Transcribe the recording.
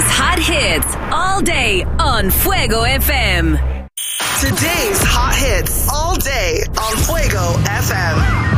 hot hits all day on Fuego FM. Today's hot hits all day on Fuego FM.